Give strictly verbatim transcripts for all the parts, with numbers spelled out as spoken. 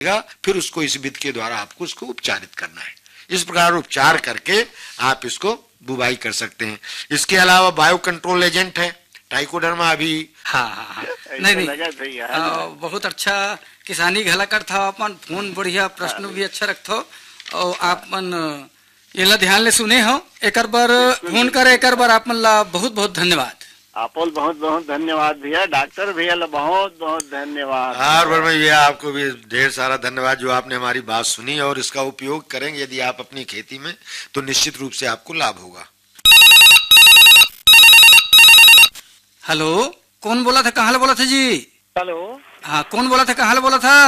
फिर उसको इस विधि के द्वारा आपको उसको उपचारित करना है। इस प्रकार उपचार करके आप इसको बुवाई कर सकते हैं। इसके अलावा बायो कंट्रोल एजेंट है ट्राइकोडर्मा अभी। हाँ हाँ हाँ नहीं नहीं आ, बहुत अच्छा किसानी घला कर था अपन फोन बढ़िया प्रश्न भी अच्छा रखथो और आपन ये ध्यान ले सुने हो एक बार फोन करे एक बार आप ला बहुत बहुत धन्यवाद। आपको बहुत बहुत धन्यवाद भैया, डॉक्टर भैया बहुत बहुत धन्यवाद। हाँ भैया आपको भी ढेर सारा धन्यवाद जो आपने हमारी बात सुनी और इसका उपयोग करेंगे यदि आप अपनी खेती में तो निश्चित रूप से आपको लाभ होगा। हेलो कौन बोला था, कहाँ बोला था जी? हेलो हाँ कौन बोला था, कहाँ बोला था?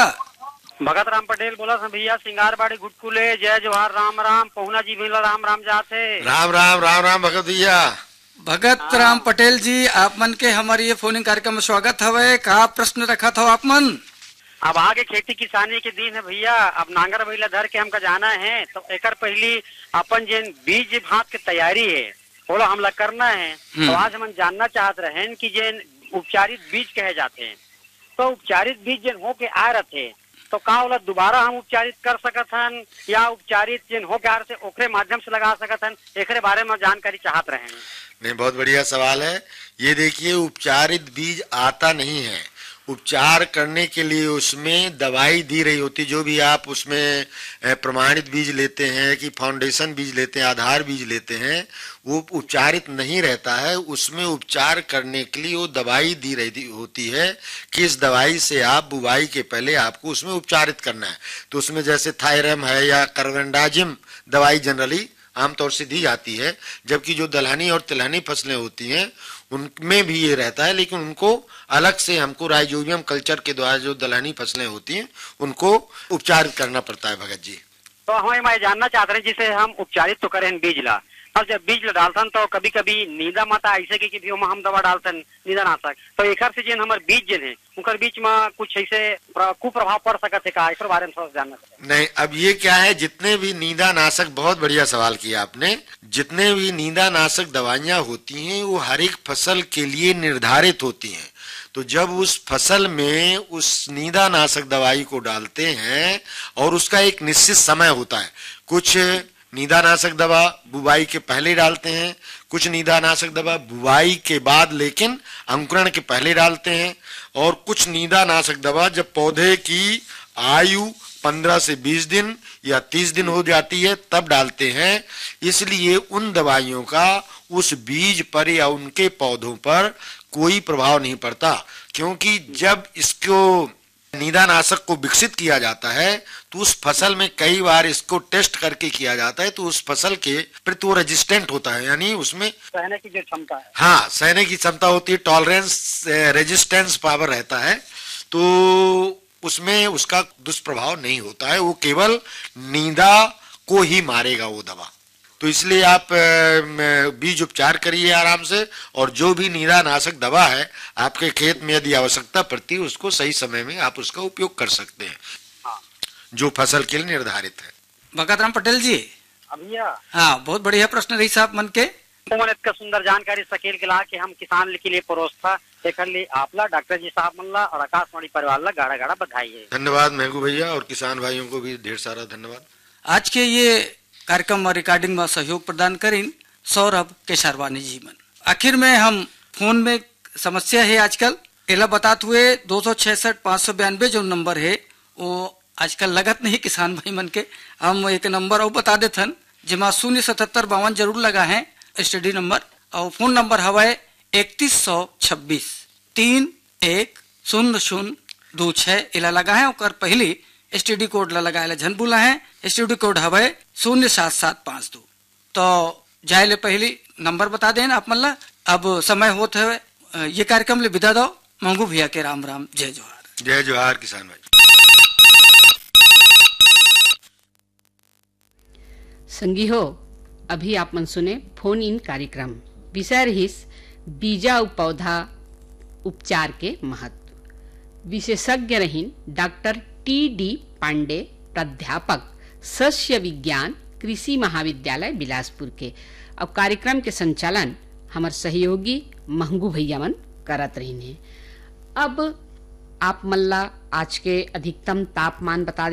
भगत राम पटेल बोला था भैया, सिंगारबाड़ी गुटकुले। जय जोहार, राम राम। पहुना जी भैया राम राम जाते। राम राम राम राम भगत भैया। भगत राम पटेल जी आप मन के हमारे ये फोनिंग कार्यक्रम में स्वागत हवे। का प्रश्न रखा था आप मन? अब आगे खेती किसानी के दिन है भैया, अब नांगर बैला धर के हमका जाना है तो एक पहली अपन जिन बीज भात की तैयारी है बोला हमला करना है। तो आज हम जानना चाहते रहे कि जिन उपचारित बीज कहे जाते हैं तो उपचारित बीज जिन हो के आ रहे तो का बोला दोबारा हम उपचारित कर सकत हन या उपचारित जिन हो के आ रहे ओकरे माध्यम से लगा सकत हन, एक बारे में जानकारी चाहत रहे हैं। नहीं बहुत बढ़िया सवाल है। ये देखिए उपचारित बीज आता नहीं है, उपचार करने के लिए उसमें दवाई दी रही होती। जो भी आप उसमें प्रमाणित बीज लेते हैं कि फाउंडेशन बीज लेते हैं, आधार बीज लेते हैं, वो उपचारित नहीं रहता है। उसमें उपचार करने के लिए वो दवाई दी रही होती है कि इस दवाई से आप बुवाई के पहले आपको उसमें उपचारित करना है। तो उसमें जैसे थायरम है या कार्बेंडाजिम दवाई जनरली आमतौर से दी जाती है, जबकि जो दलहनी और तिलहनी फसलें होती हैं उनमें भी ये रहता है, लेकिन उनको अलग से हमको राइजोबियम कल्चर के द्वारा जो दलहनी फसलें होती हैं उनको उपचारित करना पड़ता है। भगत जी तो हमें मैं जानना चाहते हैं जिसे हम उपचारित तो करें बीज ला, और जब बीज डालतन तो कभी कभी नींदा माता ऐसे की कि हम दवा डालतन नींदा नाशक तो एक से जिन हमारे बीज जिन है उनकर बीच में कुछ ऐसे कुप्रभाव पड़ सकते है का, एक बारे में थोड़ा जानना नहीं। अब ये क्या है, जितने भी नींदा नाशक, बहुत बढ़िया सवाल किया आपने, जितने भी नींदा नाशक दवाइयां होती हैं वो हर एक फसल के लिए निर्धारित होती हैं। तो जब उस फसल में उस नींदा नाशक दवाई को डालते हैं और उसका एक निश्चित समय होता है, कुछ नींदानाशक दवा बुवाई के पहले डालते हैं, कुछ नींदानाशक दवा बुवाई के बाद लेकिन अंकुरण के पहले डालते हैं, और कुछ नींदानाशक दवा जब पौधे की आयु पंद्रह से बीस दिन या तीस दिन हो जाती है तब डालते हैं। इसलिए उन दवाइयों का उस बीज पर या उनके पौधों पर कोई प्रभाव नहीं पड़ता, क्योंकि जब इसको नींदानाशक को विकसित किया जाता है तो उस फसल में कई बार इसको टेस्ट करके किया जाता है, तो उस फसल के प्रति वो रेजिस्टेंट होता है, यानी उसमें सहने की जो क्षमता है, हाँ सहने की क्षमता होती है, टॉलरेंस रेजिस्टेंस पावर रहता है, तो उसमें उसका दुष्प्रभाव नहीं होता है। वो केवल नींदा को ही मारेगा वो दवा। तो इसलिए आप बीज उपचार करिए आराम से, और जो भी नींदानाशक दवा है आपके खेत में यदि आवश्यकता पड़ती है उसको सही समय में आप उसका उपयोग कर सकते हैं, हाँ। जो फसल के लिए निर्धारित है। भगत राम पटेल जी भैया हाँ बहुत बढ़िया प्रश्न रही साहब मन के का सुंदर जानकारी सकेल के ला के हम किसान के लिए परोसता देखकर लिए आपला डॉक्टर जी साहब मल्ला और आकाशवाणी परिवार ला गाड़ा गाड़ा बधाई है। धन्यवाद महबू भैया, और किसान भाइयों को भी ढेर सारा धन्यवाद। आज के ये कार्यक्रम में रिकॉर्डिंग में सहयोग प्रदान करें सौरभ केशरवानी जी मन। आखिर में हम फोन में समस्या है आजकल एला बतात हुए दो सौ छियासठ पाँच सौ बयानबे जो नंबर है वो आजकल लगत नहीं किसान भाई मन के। हम एक नंबर और बता देथन जिमा शून्य सतहत्तर बावन जरूर लगा है स्टडी नंबर, और फोन नंबर हवा इकतीस सौ छब्बीस तीन एक शून्य शून्य दो छह इला लगा है। और पहली एसटीडी कोड ला लगाए झन बुला है, एसटीडी कोड हवे शून्य सात सात पाँच दो। तो जाए ले पहली नंबर बता देना आप मल्ला। अब समय होते हुए ये कार्यक्रम ले विदा दो। मंगू भैया के राम राम, जय जोहार। जय जोहार किसान भाई। संगी हो अभी आप मन सुने फोन इन कार्यक्रम विषय रहिस बीजा पौधा उपचार के महत्व। विशेषज्ञ रहीन डॉक्टर टी डी पांडे, प्राध्यापक सस्य विज्ञान कृषि महाविद्यालय बिलासपुर के। अब कार्यक्रम के संचालन हमार सहयोगी महंगू भैया मन करत रहीन है। अब आप मल्ला आज के अधिकतम तापमान बता